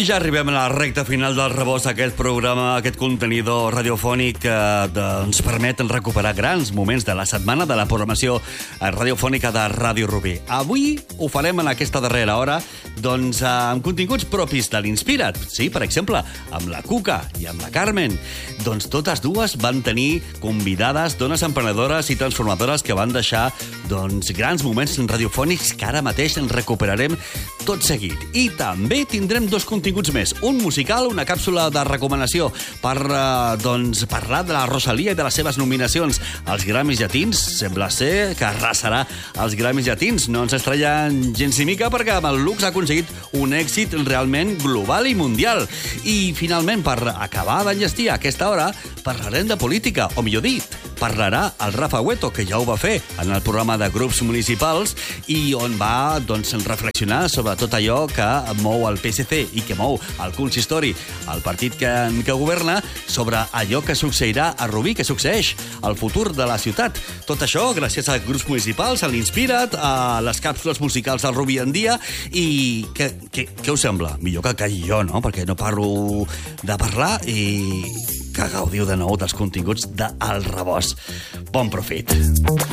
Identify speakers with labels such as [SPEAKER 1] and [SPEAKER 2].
[SPEAKER 1] ja arribem a la recta final del Rebost, aquest programa, aquest contenidor radiofònic que ens permet recuperar grans moments de la setmana de la programació radiofònica de Ràdio Rubí. Avui ho farem en aquesta darrera hora amb continguts propis de l'Inspira't. Sí, per exemple, amb la Cuca i amb la Carmen. Totes dues van tenir convidades, dones emprenedores i transformadores que van deixar grans moments radiofònics que ara mateix en recuperarem tot seguit. I també tindrem dos continguts més. Un musical, una càpsula de recomanació per parlar de la Rosalía i de les seves nominacions als Grammys Llatins. Sembla ser que arrasarà els Grammys Llatins. No ens estranya gens ni mica perquè amb el Lux ha aconseguit un èxit realment global i mundial. I finalment, per acabar d'enllestir a aquesta hora, parlarem de política, o millor dit, parlarà el Rafa Hueto, que ja ho va fer en el programa de grups municipals i on va reflexionar sobre tot allò que mou el PSC i que mou el consistori, el partit que governa, sobre allò que succeirà a Rubí, que succeeix, el futur de la ciutat. Tot això gràcies a grups municipals, a l'Inspira't, a les càpsules musicals del Rubí en dia. I què us sembla? Millor que calli jo, no? Perquè no paro de parlar i que gaudiu de nou dels continguts d'El Rebost. Bon profit.